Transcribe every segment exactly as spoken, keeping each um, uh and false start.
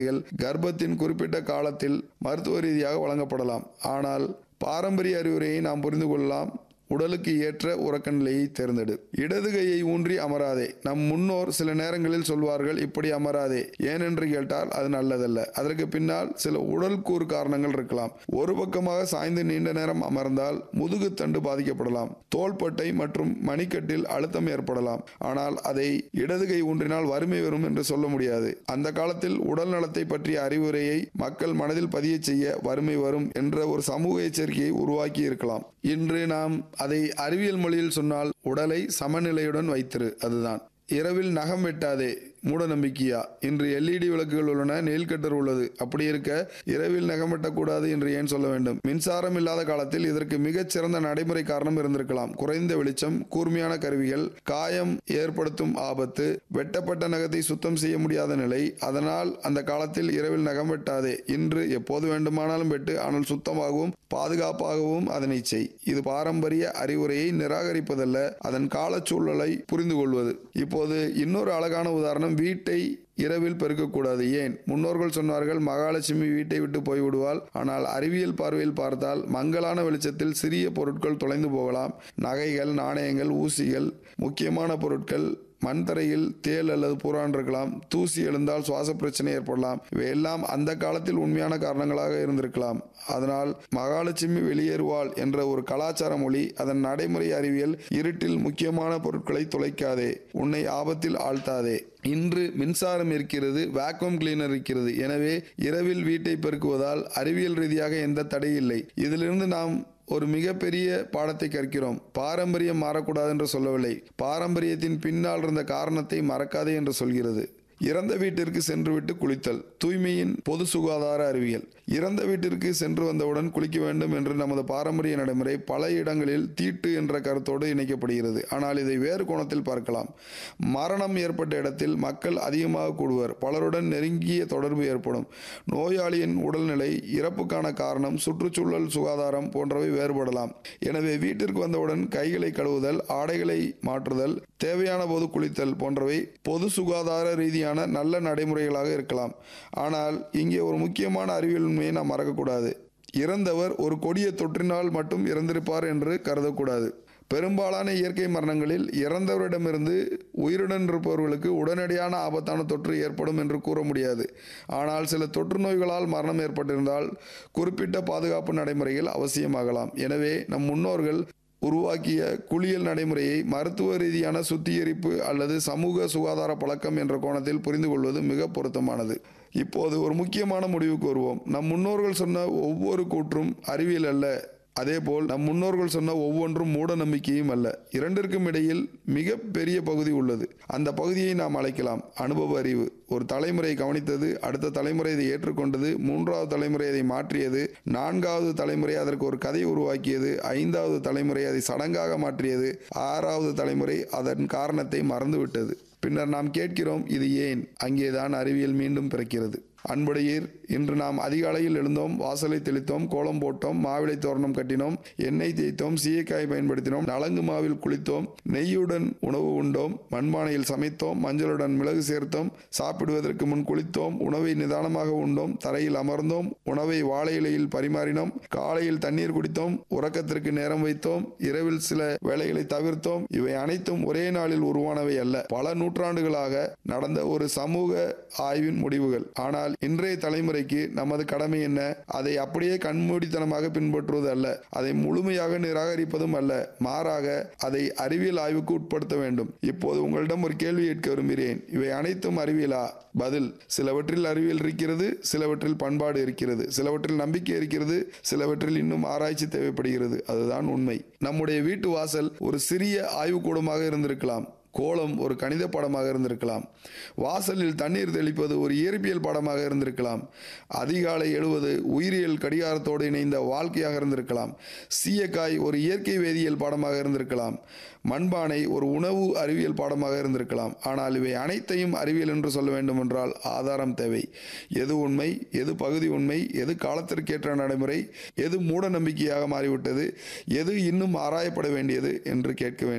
கர்ப்பத்தின் குறிப்பிட்ட காலத்தில் மருத்துவ ரீதியாக வழங்கப்படலாம். ஆனால் பாரம்பரிய அறிவுரையை நாம் புரிந்து கொள்ளலாம். உடலுக்கு ஏற்ற உறக்க நிலையை தேர்ந்தெடு. இடது கையை ஊன்றி அமராதே. நம் முன்னோர் சில நேரங்களில் சொல்வார்கள், இப்படி அமராதே, ஏனென்று கேட்டால் அது நல்லதல்ல. அதற்கு பின்னால் சில உடல் கூறு காரணங்கள் இருக்கலாம். ஒரு பக்கமாக சாய்ந்து நீண்ட நேரம் அமர்ந்தால் முதுகு தண்டு பாதிக்கப்படலாம். தோள்பட்டை மற்றும் மணிக்கட்டில் அழுத்தம் ஏற்படலாம். ஆனால் அதை இடது கை ஊன்றினால் வறுமை வரும் என்று சொல்ல முடியாது. அந்த காலத்தில் உடல் நலத்தை பற்றிய அறிவுரையை மக்கள் மனதில் பதிய செய்ய வறுமை வரும் என்ற ஒரு சமூக எச்சரிக்கையை உருவாக்கி இருக்கலாம். இன்று நாம் அதை அறிவியல் மொழியில் சொன்னால் உடலை சமநிலையுடன் வைத்திரு, அதுதான். இரவில் நகம் வெட்டாதே, மூட நம்பிக்கையா? இன்று எல்இடி விளக்குகள் உள்ளன, நெயில் கட்டர் உள்ளது. அப்படி இருக்க இரவில் நகம் வெட்டக்கூடாது என்று ஏன் சொல்ல வேண்டும்? மின்சாரம் இல்லாத காலத்தில் இதற்கு மிகச் சிறந்த நடைமுறை காரணம் இருந்திருக்கலாம். குறைந்த வெளிச்சம், கூர்மையான கருவிகள், காயம் ஏற்படுத்தும் ஆபத்து, வெட்டப்பட்ட நகத்தை சுத்தம் செய்ய முடியாத நிலை. அதனால் அந்த காலத்தில் இரவில் நகம் வெட்டாதே. இன்று எப்போது வேண்டுமானாலும் வெட்டு, ஆனால் சுத்தமாகவும் பாதுகாப்பாகவும் அதனை செய். இது பாரம்பரிய அறிவுரையை நிராகரிப்பதல்ல, அதன் கால சூழலை புரிந்து கொள்வது. இப்போது இன்னொரு அழகான உதாரணம். வீட்டை இரவில் பெருக்கக்கூடாது. ஏன்? முன்னோர்கள் சொன்னார்கள், மகாலட்சுமி வீட்டை விட்டு போய்விடுவாள். ஆனால் அறிவியல் பார்வையில் பார்த்தால் மங்கலான வெளிச்சத்தில் சிறிய பொருட்கள் தொலைந்து போகலாம். நகைகள், நாணயங்கள், ஊசிகள், முக்கியமான பொருட்கள். மண் தரையில் தேல் அல்லது புறான் இருக்கலாம். தூசி எழுந்தால் சுவாச பிரச்சனை ஏற்படலாம். இவையெல்லாம் அந்த காலத்தில் உண்மையான காரணங்களாக இருந்திருக்கலாம். அதனால் மகாலட்சுமி வெளியேறுவாள் என்ற ஒரு கலாச்சார மொழி, அதன் நடைமுறை அறிவியல். இருட்டில் முக்கியமான பொருட்களை தொலைக்காதே, உன்னை ஆபத்தில் ஆழ்த்தாதே. இன்று மின்சாரம் இருக்கிறது, வேக்யூம் கிளீனர் இருக்கிறது. எனவே இரவில் வீட்டை பெருக்குவதால் அறிவியல் ரீதியாக எந்த தடை இல்லை. இதிலிருந்து நாம் ஒரு மிகப்பெரிய பாடத்தை கற்கிறோம். பாரம்பரியம் மாறக்கூடாது என்று சொல்லவில்லை, பாரம்பரியத்தின் பின்னால் இருந்த காரணத்தை மறக்காதே என்று சொல்கிறது. இறந்த வீட்டிற்கு சென்றுவிட்டு குளித்தல், தூய்மையின் பொது சுகாதார அறிவியல். இறந்த வீட்டிற்கு சென்று வந்தவுடன் குளிக்க வேண்டும் என்று நமது பாரம்பரிய நடைமுறை பல இடங்களில் தீட்டு என்ற கருத்தோடு இணைக்கப்படுகிறது. ஆனால் இதை வேறு கோணத்தில் பார்க்கலாம். மரணம் ஏற்பட்ட இடத்தில் மக்கள் அதிகமாக கூடுவர், பலருடன் நெருங்கிய தொடர்பு ஏற்படும். நோயாளியின் உடல்நிலை, இறப்புக்கான காரணம், சுற்றுச்சூழல், சுகாதாரம் போன்றவை வேறுபடலாம். எனவே வீட்டிற்கு வந்தவுடன் கைகளை கழுவுதல், ஆடைகளை மாற்றுதல், தேவையான போது குளித்தல் போன்றவை பொது சுகாதார ரீதியான நல்ல நடைமுறைகளாக இருக்கலாம். ஆனால் இங்கே ஒரு முக்கியமான அறிவியல் உண்மையை நாம் மறக்கக்கூடாது. இறந்தவர் ஒரு கொடிய தொற்றினால் மட்டும் இறந்திருப்பார் என்று கருதக்கூடாது. பெரும்பாலான இயற்கை மரணங்களில் இறந்தவரிடமிருந்து உயிருடன் இருப்பவர்களுக்கு உடனடியான ஆபத்தான தொற்று ஏற்படும் என்று கூற முடியாது. ஆனால் சில தொற்று நோய்களால் மரணம் ஏற்பட்டிருந்தால் குறிப்பிட்ட பாதுகாப்பு நடைமுறைகள் அவசியமாகலாம். எனவே நம் முன்னோர்கள் உருவாக்கிய குளியல் நடைமுறையை மருத்துவ ரீதியான சுத்திகரிப்பு அல்லது சமூக சுகாதார பழக்கம் என்ற கோணத்தில் புரிந்து கொள்வது மிக பொருத்தமானது. இப்போது ஒரு முக்கியமான முடிவுக்கு வருவோம். நம் முன்னோர்கள் சொன்ன ஒவ்வொரு கூற்றும் அறிவியல் அல்ல. அதேபோல் நம் முன்னோர்கள் சொன்ன ஒவ்வொன்றும் மூட நம்பிக்கையும் அல்ல. இரண்டிற்கும் இடையில் மிக பெரிய பகுதி உள்ளது. அந்த பகுதியை நாம் அழைக்கலாம் அனுபவ அறிவு. ஒரு தலைமுறை கவனித்தது, அடுத்த தலைமுறை இதை ஏற்றுக்கொண்டது, மூன்றாவது தலைமுறை அதை மாற்றியது, நான்காவது தலைமுறை அதற்கு ஒரு கதை உருவாக்கியது, ஐந்தாவது தலைமுறை அதை சடங்காக மாற்றியது, ஆறாவது தலைமுறை அதன் காரணத்தை மறந்துவிட்டது. பின்னர் நாம் கேட்கிறோம், இது ஏன்? அங்கேதான் அறிவியல் மீண்டும் பிறக்கிறது. அன்புடையீர், இன்று நாம் அதிகாலையில் எழுந்தோம், வாசலை தெளித்தோம், கோலம் போட்டோம், மாவிளை தோரணம் கட்டினோம், எண்ணெய் தேய்த்தோம், சீயக்காய் பயன்படுத்தினோம், நலங்கு மாவில் குளித்தோம், நெய்யுடன் உணவு உண்டோம், மண்பானையில் சமைத்தோம், மஞ்சளுடன் மிளகு சேர்த்தோம், சாப்பிடுவதற்கு முன் குளித்தோம், உணவை நிதானமாக உண்டோம், தரையில் அமர்ந்தோம், உணவை வாழை இலையில் பரிமாறினோம், காலையில் தண்ணீர் குடித்தோம், உறக்கத்திற்கு நேரம் வைத்தோம், இரவில் சில வேலைகளை தவிர்த்தோம். இவை அனைத்தும் ஒரே நாளில் உருவானவை அல்ல, பல நூற்றாண்டுகளாக நடந்த ஒரு சமூக ஆய்வின் முடிவுகள். ஆனால் இன்றைய தலைமுறைக்கு நமது கடமை என்ன? அதை அப்படியே கண்மூடித்தனமாக பின்பற்றுவது அல்ல, அதை முழுமையாக நிராகரிப்பதும் அல்ல. மாறாக அதை அறிவியல் ஆய்வுக்கு உட்படுத்த வேண்டும். இப்போது உங்களிடம் ஒரு கேள்வி கேட்க விரும்புகிறேன். இவை அனைத்தும் அறிவியலா? பதில்: சிலவற்றில் அறிவியல் இருக்கிறது, சிலவற்றில் பண்பாடு இருக்கிறது, சிலவற்றில் நம்பிக்கை இருக்கிறது, சிலவற்றில் இன்னும் ஆராய்ச்சி தேவைப்படுகிறது. அதுதான் உண்மை. நம்முடைய வீட்டு வாசல் ஒரு சிறிய ஆய்வுக்கூடமாக இருந்திருக்கலாம். கோலம் ஒரு கணித பாடமாக இருந்திருக்கலாம். வாசலில் தண்ணீர் தெளிப்பது ஒரு இயற்பியல் பாடமாக இருந்திருக்கலாம். அதிகாலை எழுவது உயிரியல் கடிகாரத்தோடு இணைந்த வாழ்க்கையாக இருந்திருக்கலாம். சீயக்காய் ஒரு இயற்கை வேதியியல் பாடமாக இருந்திருக்கலாம். மண்பானை ஒரு உணவு அறிவியல் பாடமாக இருந்திருக்கலாம். ஆனால் இவை அனைத்தையும் அறிவியல் என்று சொல்ல வேண்டும் என்றால் ஆதாரம் தேவை. எது உண்மை, எது பகுதி உண்மை, எது காலத்திற்கேற்ற நடைமுறை, எது மூட நம்பிக்கையாக மாறிவிட்டது, எது இன்னும் ஆராயப்பட வேண்டியது என்று கேட்க வேண்டும்.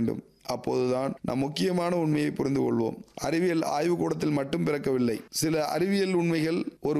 அப்போதுதான் நம் முக்கியமான உண்மையை புரிந்து கொள்வோம். அறிவியல் ஆய்வுக்கூடத்தில் மட்டும் பிறக்கவில்லை. சில அறிவியல் உண்மைகள் ஒரு